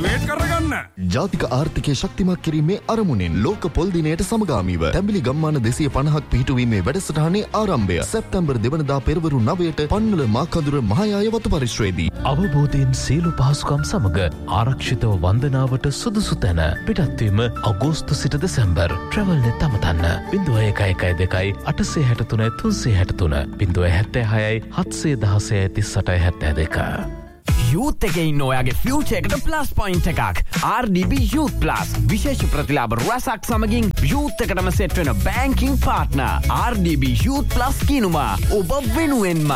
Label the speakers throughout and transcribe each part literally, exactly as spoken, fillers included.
Speaker 1: Motivate කරගන්න.
Speaker 2: ජාතික ආර්ථිකය ශක්තිමත් කිරීමේ අරමුණෙන් ලෝක පොල් දිනයට සමගාමීව තැඹිලි ගම්මාන දෙසිය පනහක් පිහිටුවීමේ වැඩසටහනේ ආරම්භය සැප්තැම්බර් දෙවනදා පෙරවරු නවයට පන්වල මාකදුර මහායාය වතු පරිශ්‍රයේදී.
Speaker 3: අවබෝධයෙන් සියලු පහසුකම් සමග ආරක්ෂිතව වන්දනාවට සුදුසු තැන පිටත්වීම අගෝස්තු සිට දෙසැම්බර් ට්‍රැවල් net අමතන්න බිංදුව එකයි එකයි දෙකයි අටසිය හැට තුනයි තුන්සිය හැට තුන බිංදුව හැත්තෑ හයයි හත්සිය දහසය තිස් අටයි හැත්තෑ දෙක.
Speaker 4: යූත් එකේ ඉන්න ඔයාගේ ෆියුචර් එකට ප්ලස් පොයින්ට් එකක් ආර් ඩී බී Youth Plus විශේෂ ප්‍රතිලාභ රසක් සමගින් යූත් එකටම සෙට් වෙන බැංකින් පාර්ට්නර් ආර් ඩී බී Youth Plus කිනුම ඔබ වෙනුවෙන්ම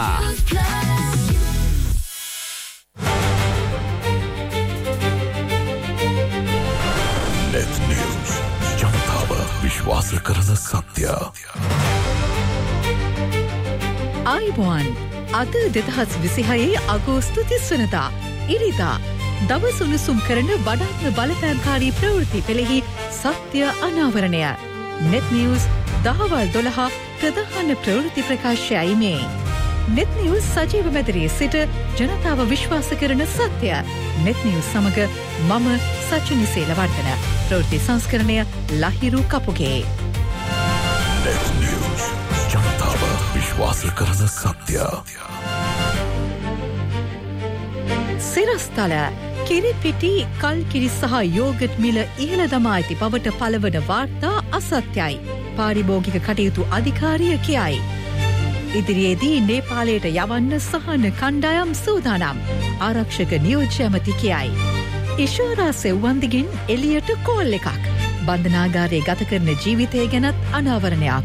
Speaker 5: Net News ජනතාව විශ්වාස කරන සත්‍ය.
Speaker 6: ආයිබෝන් අද දෙදහස් විසිහයේ අගෝස්තු තිස් වනදා ඉරිදා දවස් උණුසුම් කරන වඩාත්ම බලපෑම්කාරී ප්‍රවෘත්ති පෙළෙහි සත්‍ය අනාවරණය. net news දහවල් දොළහ ප්‍රධාන ප්‍රවෘත්ති ප්‍රකාශයයි මේ. net news සජීව මැදිරියේ සිට ජනතාව විශ්වාස කරන සත්‍ය. net news සමග මම සචිනි සේලවර්ධන. ප්‍රවෘත්ති සංස්කරණය ලහිරු කපුගේ.
Speaker 5: Net News ජනතාව විශ්වාස කරන සත්‍ය.
Speaker 6: සිරස්තල කිරිපිටි කල්කිරි සහ යෝගට් මිල ඉහළ දමා ඇති බවට පළවන වාර්තා අසත්‍යයි. පාරිභෝගික කටයුතු අධිකාරිය කියයි. ඉදිරියේදී නේපාලයට යවන්න සහන කණ්ඩායම් සූදානම්. ආරක්ෂක නියෝජ්‍ය ඇමති කියයි. ඉෂාරා සෙව්වන්දිගෙන් එලියට කෝල් එකක්. බන්ධනාගාරයේ ගත කරන ජීවිතය ගැනත් අනාවරණයක්.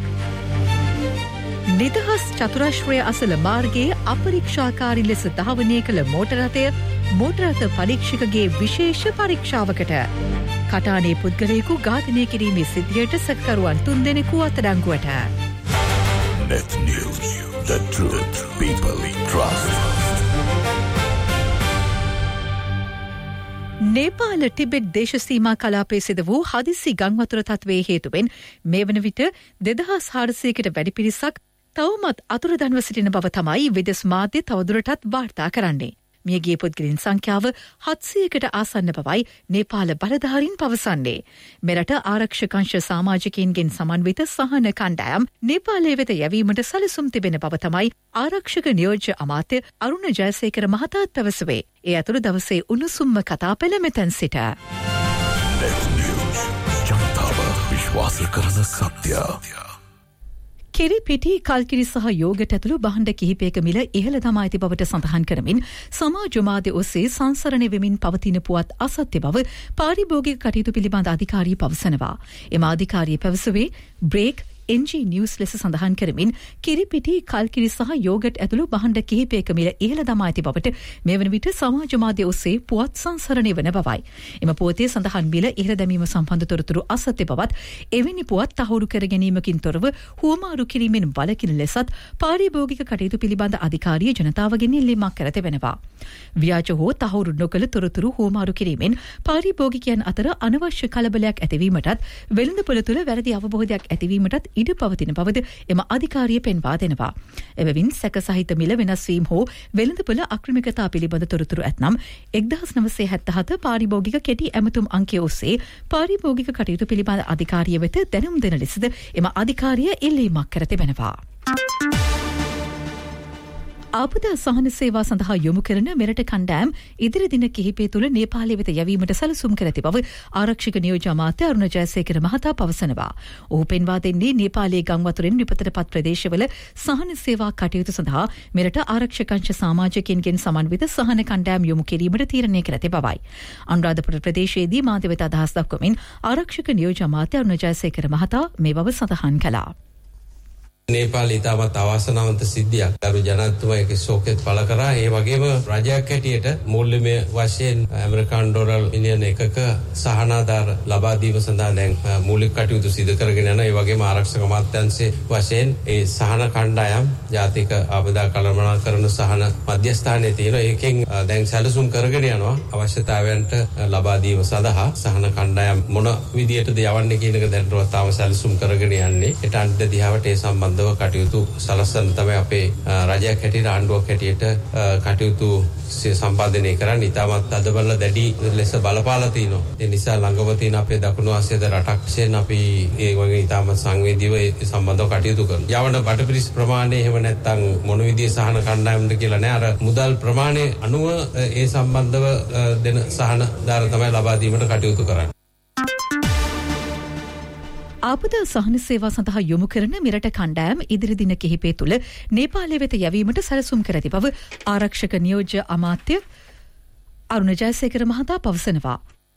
Speaker 6: නිදහස් චතුරශ්‍රය අසල මාර්ගයේ අපරීක්ෂාකාරී ලෙස ධාවනය කළ මෝටර රථය මෝටර රථ පරීක්ෂකගේ විශේෂ පරීක්ෂාවකට. කටානේ පුද්ගලයෙකු ඝාතනය කිරීමේ සිද්ධියට සැකකරුවන් තුන්දෙනෙකු අත්අඩංගුවට.
Speaker 5: Net News, the truth people trust.
Speaker 6: Nepal Tibet දේශසීමා කලාපයේ සිද වූ හදිසි ගංවතුර තත්වයේ හේතුවෙන් මේ වන විට දෙදහස් හාරසියකට වැඩි පිරිසක් තවමත් අතුරුදන්ව සිටින බව තමයි විදෙස් මාධ්‍ය තවදුරටත් වාර්තා කරන්නේ. මියගිය පුද්ගලයන් සංඛ්‍යාව හත්සියයකට ආසන්න බවයි නේපාල බලධාරීන් පවසන්නේ. මෙරට ආරක්ෂකංශ සමාජිකයින්ගෙන් සමන්විත සහන කණ්ඩායම් නේපාලයේ වෙත යැවීමට සැලසුම් තිබෙන බව තමයි ආරක්ෂක නියෝජ්‍ය අමාත්‍ය අරුණ ජයසේකර මහතාත් පැවසුවේ. ඒ අතුරු දවසේ උණුසුම්ම කතා පෙළ මෙතැන් සිට.
Speaker 5: Net News ජනතාව විශ්වාස කරන සත්‍ය.
Speaker 6: කිරිපිටි කල්කිරි සහ යෝගට් ඇතුළු භාණ්ඩ කිහිපයක මිල ඉහළ දමා ඇති බවට සඳහන් කරමින් සමාජ මාධ්‍ය ඔස්සේ සංසරණය වෙමින් පවතින පුවත් අසත්‍ය බව පාරිභෝගික කටයුතු පිළිබඳ අධිකාරිය පවසනවා. එම අධිකාරිය පැවසුවේ බ්‍රේක් එන් ජී නිවුස් ලෙස සඳහන් කරමින් කිරිපිටි කල්කිරි සහ යෝගට් ඇතුළු භාණ්ඩ කිහිපයක මිල ඉහළ දමා ඇති බවට මේ වන විට සමාජ මාධ්‍ය ඔස්සේ පුවත් සංසරණය වන බවයි. එම පුවතේ සඳහන් මිල ඉහළ දැමීම සම්බන්ධ තොරතුරු අසත්‍ය බවත් එවැනි පුවත් තහවුරු කර ගැනීමකින් තොරව හුවමාරු කිරීමෙන් වළකින ලෙසත් පාරිභෝගික කටයුතු පිළිබඳ අධිකාරිය ජනතාවගෙන් ඉල්ලීමක් කර තිබෙනවා. ව්‍යාජ හෝ තහවුරු නොකළ තොරතුරු හුවමාරු කිරීමෙන් පාරිභෝගිකයන් අතර අනවශ්‍ය කලබලයක් ඇතිවීමටත් වෙළඳපොළ තුළ වැරදි අවබෝධයක් ඇතිවීමටත් ඉඩ පවතින බවද එම අධිකාරිය පෙන්වා දෙනවා. එබැවින් සැක සහිත මිල වෙනස් වීම හෝ වෙළඳපොළ අක්‍රමිකතා පිළිබඳ තොරතුරු ඇතනම් එක්දහස් නවසිය හැත්තෑ හත පාරිභෝගික කෙටි ඇමතුම් අංකය ඔස්සේ පාරිභෝගික කටයුතු පිළිබඳ අධිකාරිය වෙත දැනුම් දෙන ලෙසද එම අධිකාරිය ඉල්ලීමක් කර තිබෙනවා. ආපදා සහන සේවා සඳහා යොමු කරන මෙරට කණ්ඩායම් ඉදිරි දින කිහිපය තුළ නේපාලය වෙත යැවීමට සැලසුම් කර ඇති බව ආරක්ෂක නියෝජ්‍ය අමාත්‍ය අරුණ ජයසේකර මහතා පවසනවා. ඔහු පෙන්වා දෙන්නේ නේපාලයේ ගංවතුරෙන් විපතටපත් ප්‍රදේශවල සහන සේවා කටයුතු සඳහා මෙරට ආරක්ෂකංශ සමාජිකයින්ගෙන් සමන්විත සහන කණ්ඩායම් යොමු කිරීමට තීරණය කර ඇති බවයි. අනුරාධපුර ප්‍රදේශයේදී මාධ්‍ය වෙත අදහස් දක්වමින් ආරක්ෂක නියෝජ්‍ය අමාත්‍ය අරුණ ජයසේකර මහතා මේ බව සඳහන් කළා.
Speaker 7: නේපාල ඉතාමත් අවාසනාවන්ත සිද්ධියක්. ගරු ජනාධිපතිතුමා ඒකේ ශෝකෙත් පළ කරා. ඒ වගේම රජයක් හැටියට මූල්‍යමය වශයෙන් ඇමරිකානු ඩොලර් මිලියන එකක සහනාධාර ලබා දීම සඳහා දැන් මූලික කටයුතු සිදු කරගෙන යනවා. ඒ වගේම ආරක්ෂක අමාත්‍යාංශයේ වශයෙන් ඒ සහන කණ්ඩායම් ජාතික ආපදා කළමනාකරණ සහන මධ්‍යස්ථානයේ තියෙන ඒකෙන් දැන් සැලසුම් කරගෙන යනවා. අවශ්‍යතාවයන්ට ලබා දීම සඳහා සහන කණ්ඩායම් මොන විදියටද යවන්නේ කියන එක දැනටවත් තාම සැලසුම් කරගෙන යන්නේ. ඒට අන්තිම දිහාවට ඒ සම්බන්ධ සම්බන්ධව කටයුතු සලසන තමයි අපේ රජයක් හැටියට ආණ්ඩුවක් හැටියට කටයුතු සම්පාදනය කරන්නේ. ඉතාමත් අදබල දැඩි ලෙස බලපාලා තිනවා. ඒ නිසා ළඟම තියෙන අපේ දකුණු ආසියාවේ රටක් වශයෙන් අපි ඒ වගේ ඉතාමත් සංවේදීව ඒ සම්බන්ධව කටයුතු කරනවා. යවන බටපිරිස් ප්‍රමාණය එහෙම නැත්නම් මොන විදිහේ සහන කණ්ඩායම්ද කියලා නෑ. අර මුදල් ප්‍රමාණය අනුව ඒ සම්බන්ධව දෙන සහන දාර තමයි ලබා දීමට කටයුතු කරන්නේ.
Speaker 6: ආපදා සහන සේවා සඳහා යොමු කරන මෙරට කණ්ඩායම් ඉදිරි දින කිහිපය තුළ නේපාලය වෙත යැවීමට සැලසුම් කර ඇති බව ආරක්ෂක නියෝජ්‍ය අමාත්‍ය අරුණ ජයසේකර මහතා පවසනවා.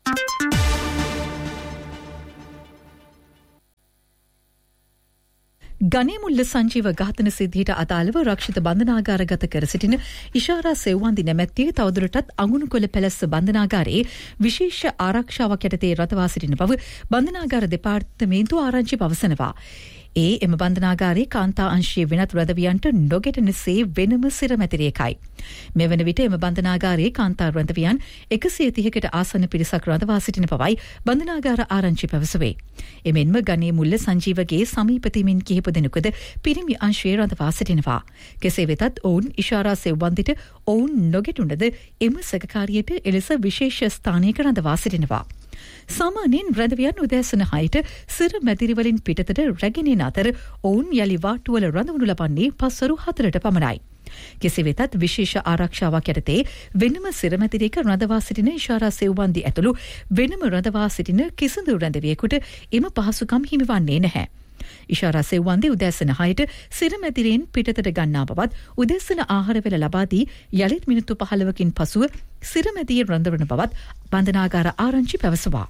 Speaker 6: ගණේමුල්ල සංජීව ඝාතන සිද්ධියට අදාළව රක්ෂිත බන්ධනාගාරගත කර සිටින ඉෂාරා සෙව්වන්දි නැමැත්තිය තවදුරටත් අඟුණුකොළ පැලැස්ස බන්ධනාගාරයේ විශේෂ ආරක්ෂාවක් යටතේ රඳවා සිටින බව බන්ධනාගාර දෙපාර්තමේන්තුව ආරංචි පවසනවා. ඒ එම බන්ධනාගාරයේ කාන්තා අංශයේ වෙනත් රැඳවියන්ට නොගෙටෙනසේ වෙනම සිරමැතිරියකයි. මෙවන විට එම බන්ධනාගාරයේ කාන්තා රැඳවියන් එකසිය තිහකට ආසන්න පිරිසක් රඳවා සිටින බවයි බන්ධනාගාර ආරංචි පැවසුවේ. එමෙන්ම ගණේමුල්ල සංජීවගේ සමීපතීමින් කිහිප දෙනෙකුද පිරිමි අංශයේ රඳවා සිටිනවා. කෙසේ වෙතත් ඔවුන් ඉෂාරා සෙව්වන්දිට ඔවුන් නොගෙටුණද එම සැකකාරියට එලෙස විශේෂ ස්ථානයක රඳවා සිටිනවා. සාමාන්‍යයෙන් රැඳවියන් උදෑසන හයට සිර මැදිරිවලින් පිටතට රැගෙන අතර ඔවුන් යළි වාට්ටුවල රඳවනු ලබන්නේ පස්වරු හතරට පමණයි. කෙසේ වෙතත් විශේෂ ආරක්ෂාවක් යටතේ වෙනම සිරමැදිරියක රඳවා සිටින ඉෂාරා සෙව්වන්දි ඇතුළු වෙනම රඳවා සිටින කිසිදු රැඳවියෙකුට එම පහසුකම් හිමිවන්නේ නැහැ. ඉෂාරා සෙව්වන්දි උදෑසන හයට සිරමැදිරියෙන් පිටතට ගන්නා බවත් උදෑසන ආහාර වේල ලබා දී යලිත් මිනිත්තු පහළොවකින් පසුව සිරමැදිරියේ රඳවන බවත් බන්ධනාගාර ආරංචි පැවසුවා.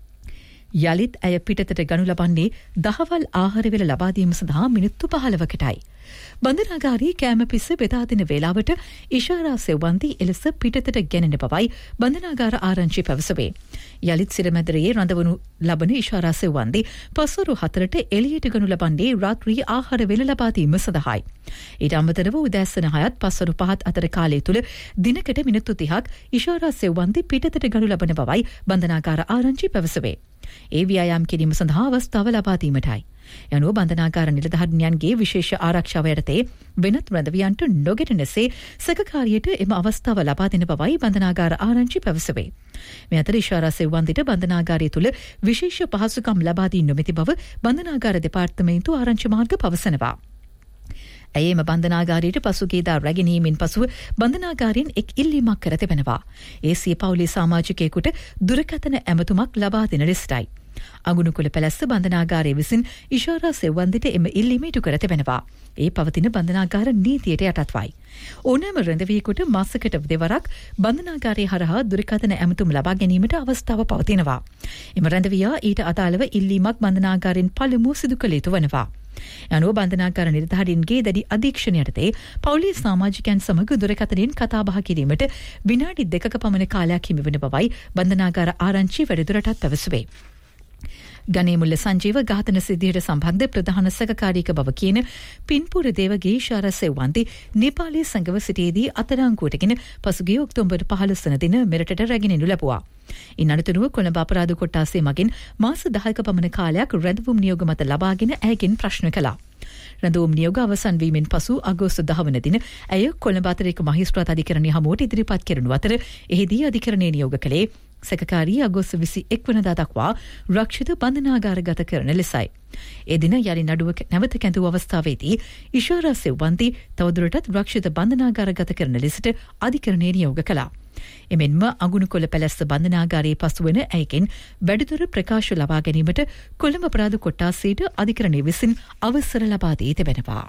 Speaker 6: යලිත් ඇය පිටතට ගනු ලබන්නේ දහවල් ආහාර වේල ලබා දීම සඳහා මිනිත්තු පහළොවකටයි. බන්ධනාගාරයේ කෑම පිස්ස බෙදා දෙන වේලාවට ඉෂාරා සෙව්වන්දි එලෙස පිටතට ගෙනෙන බවයි බන්ධනාගාර ආරංචි පැවසුවේ. යලිත් සිරමැදිරියේ රඳවනු ලබන ඉෂාරා සෙව්වන්දි පස්වරු හතරට එළියට ගනු ලබන්නේ රාත්‍රී ආහාර වේල ලබා දීම සඳහායි. ඊට අමතරව උදෑසන හයත් පස්වරු පහත් අතර කාලය තුළ දිනකට මිනිත්තු තිහක් ඉෂාරා සෙව්වන්දි පිටතට ගනු ලබන බවයි බන්ධනාගාර ආරංචි පැවසුවේ. ඒ ව්‍යායාම් කිරීම සඳහා අවස්ථාව ලබා දීමටයි. යනුව බන්ධනාගාර නිලධාරිණියන්ගේ විශේෂ ආරක්ෂාව යටතේ වෙනත් රැඳවියන්ට නොගෙටෙනසේ සැකකාරියට එම අවස්ථාව ලබා දෙන බවයි බන්ධනාගාර ආරංචි පැවසුවේ. මේ අතර ඉෂාරා සෙව්වන්දිට බන්ධනාගාරය තුළ විශේෂ පහසුකම් ලබා දී නොමැති බව බන්ධනාගාර දෙපාර්තමේන්තුව ආරංචි මාර්ග පවසනවා. ඇය එම බන්ධනාගාරයට පසුගියදා රැගෙනීමෙන් පසුව බන්ධනාගාරයෙන් එක් ඉල්ලීමක් කර තිබෙනවා. ඒ සිය පවුලේ සමාජිකයෙකුට දුරකථන ඇමතුමක් ලබා දෙන ලෙසටයි. අඟුණුකුළ පැලැස්ස බන්ධනාගාරය විසින් ඉෂාරා සෙව්වන්දිට එම ඉල්ලීම ඉටු කර තිබෙනවා. ඒ පවතින බන්ධනාගාර නීතියට යටත්වයි. ඕනෑම රැඳවියෙකුට මාසකට දෙවරක් බන්ධනාගාරය හරහා දුරකථන ඇමතුම් ලබා ගැනීමට අවස්ථාව පවතිනවා. එම රැඳවියා ඊට අදාළව ඉල්ලීමක් බන්ධනාගාරයෙන් පළමුව සිදු කළ යුතු වනවා. යනුව බන්ධනාගාර නිලධාරීන්ගේ දැඩි අධීක්ෂණ යටතේ පවුලේ සමාජිකයන් සමග දුරකථනයෙන් කතාබහ කිරීමට විනාඩි දෙකක පමණ කාලයක් හිමිවන බවයි බන්ධනාගාර ආරංචි වැඩිදුරටත් පැවසුවේ. ගණේමුල්ල සංජීව ඝාතන සිද්ධියට සම්බන්ධ ප්‍රධාන සැකකාරියක බව කියන පින්පුර දේවගේ ඉෂාරා සෙව්වන්දි නේපාලයේ සංගව සිටියේදී අත්අඩංගුවටගෙන පසුගිය ඔක්තෝබර් පහළොස් වන දින මෙරටට රැගෙනු ලැබුවා. ඉන් අනතුරුව කොළඹ අපරාධ කොට්ටාසය මගින් මාස දහයක පමණ කාලයක් රැඳවුම් නියෝග මත ලබාගෙන ඇයගෙන් ප්‍රශ්න කළා. රැඳවුම් නියෝග අවසන් වීමෙන් පසු අගෝස්තු දහ වන දින ඇය කොළඹ අතිරේක මහේස්ත්‍රාත් අධිකරණය හමුවට ඉදිරිපත් කරනු අතර එහිදී අධිකරණය නියෝග කළේ සැකකාරී අගෝස්තු විසි එක් වනදා දක්වා රක්ෂිත බන්ධනාගාරගත කරන ලෙසයි. ඒ දින යලි නඩුව නැවත කැඳවූ අවස්ථාවේදී ඉෂාරා සෙව්වන්දි තවදුරටත් රක්ෂිත බන්ධනාගාරගත කරන ලෙසට අධිකරණය නියෝග කළා. එමෙන්ම අඟුණුකොළ පැලැස්ස බන්ධනාගාරයේ පසුවන ඇයගෙන් වැඩිදුර ප්‍රකාශ ලබා ගැනීමට කොළඹ අපරාධ කොට්ටාසයට අධිකරණය විසින් අවසර ලබා දී තිබෙනවා.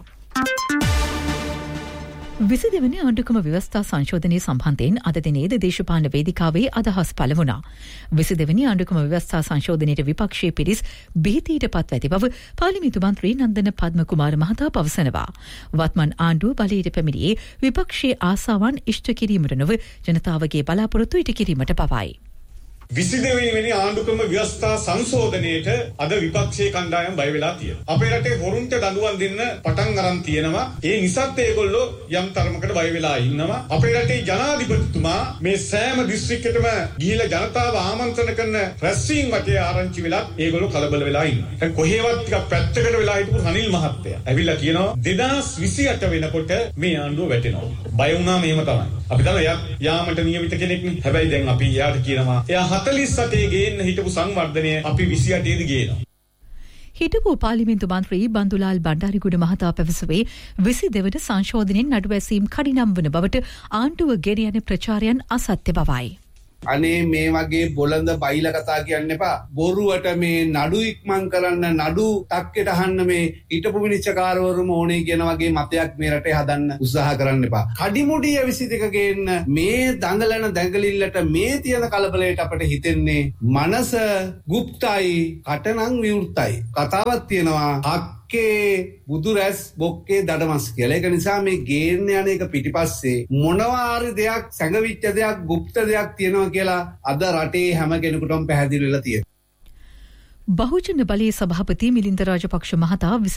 Speaker 6: විසි දෙවැනි ආණ්ඩුක්‍රම ව්‍යවස්ථා සංශෝධනය සම්බන්ධයෙන් අද දිනේද දේශපාලන වේදිකාවේ අදහස් පළ වුණා. විසි දෙවැනි ආණ්ඩුක්‍රම ව්‍යවස්ථා සංශෝධනයට විපක්ෂයේ පිරිස් බිහිතීට පත්ව ඇති බව පාර්ලිමේන්තු මන්ත්‍රී නන්දන පද්මකුමාර මහතා පවසනවා. වත්මන් ආණ්ඩුව බලයට පැමිණියේ විපක්ෂයේ ආසාවන් ඉෂ්ට කිරීමට නොව ජනතාවගේ බලාපොරොත්තු ඉටු කිරීමට පවයි.
Speaker 1: විසි දෙවැනි වෙනි ආණ්ඩුක්‍රම ව්‍යවස්ථා සංශෝධනයේට අද විපක්ෂයේ කණ්ඩායම් බය වෙලා තියෙනවා. අපේ රටේ හොරුන්ට දඬුවම් දෙන්න පටන් අරන් තියෙනවා. ඒ නිසාත් ඒගොල්ලෝ යම් තරමකට බය වෙලා ඉන්නවා. අපේ රටේ ජනාධිපතිතුමා මේ සෑම දිස්ත්‍රික්කයකටම ගිහිලා ජනතාව ආමන්ත්‍රණ කරන රැස්වීම් වටේ ආරංචි වෙලා ඒගොල්ලෝ කලබල වෙලා ඉන්නවා. දැන් කොහේවත් ටිකක් පැත්තකට වෙලා හිටපු රනිල් මහත්තයා ඇවිල්ලා කියනවා දෙදාස් විසි අට වෙනකොට මේ ආණ්ඩුව වැටෙනවා. බය වුණා මේව තමයි. අපි දන්නවා එයා යාමට නියමිත කෙනෙක් නේ. හැබැයි දැන් අපි එයාට කියනවා එයා හතළිස් අටේ ගේන්න හිටපු සංවර්ධනය අපි විසි අටේ දී ගේනවා.
Speaker 6: හිටපු පාර්ලිමේන්තු මන්ත්‍රී බන්දුලාල් බණ්ඩාරිගුඩ මහතා පැවසුවේ විසි දෙවන සංශෝධනයෙන් නඩු ඇසීම් කඩිනම් වන බවට ආණ්ඩුව ගෙන යන ප්‍රචාරයන් අසත්‍ය බවයි.
Speaker 8: අනේ මේ වගේ බොළඳ බයිල කතා කියන්න එපා. බොරුවට මේ නඩු ඉක්මන් කරන්න නඩු ටක්කෙට අහන්න මේ හිටපු විනිශ්චයකාරවරුම ඕනේ කියන වගේ මතයක් මේ රටේ හදන්න උත්සාහ කරන්න එපා. කඩිමුඩිය විසි දෙක ගේන්න මේ දඟලන දැඟලිල්ලට මේ තියෙන කලබලයට අපිට හිතෙන්නේ මනස গুপ্তයි කටනම් විවෘතයි. කතාවක් තියෙනවා අක්කේ බුදුරැස් බොක්කේ දඩමස් කියලා. ඒක නිසා මේ ගේන්න යන එක පිටිපස්සේ මොනවා හරි දෙයක් සැඟවිච්ච දෙයක් গুপ্ত දෙයක් තියෙනවා කියලා අද රටේ හැම කෙනෙකුටම පැහැදිලි වෙලා තියෙනවා.
Speaker 6: බහුජන බලයේ සභාපති මිලින්ද රාජපක්ෂ මහතා